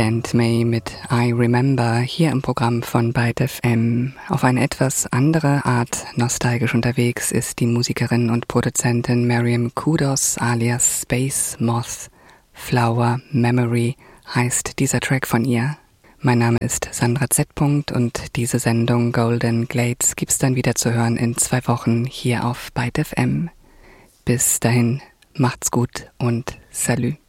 Stand May mit I Remember hier im Programm von Byte FM. Auf eine etwas andere Art nostalgisch unterwegs ist die Musikerin und Produzentin Miriam Kudos alias Space Moth. Flower Memory heißt dieser Track von ihr. Mein Name ist Sandra Z. und diese Sendung Golden Glades gibt's dann wieder zu hören in 2 Wochen hier auf Byte FM. Bis dahin, macht's gut und Salü.